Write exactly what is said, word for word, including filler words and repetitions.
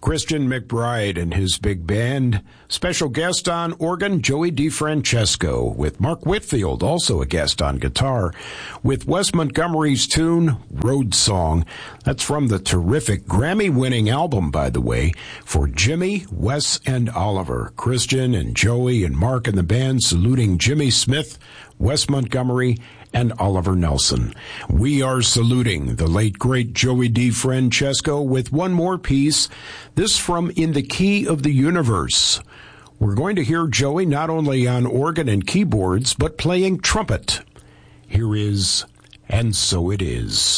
Christian McBride and his big band. Special guest on organ, Joey DeFrancesco, with Mark Whitfield, also a guest on guitar, with Wes Montgomery's tune, Road Song. That's from the terrific Grammy-winning album, by the way, for Jimmy, Wes, and Oliver. Christian and Joey and Mark and the band saluting Jimmy Smith, Wes Montgomery, and Oliver Nelson. We are saluting the late, great Joey DeFrancesco with one more piece, this from In the Key of the Universe. We're going to hear Joey not only on organ and keyboards, but playing trumpet. Here is And So It Is.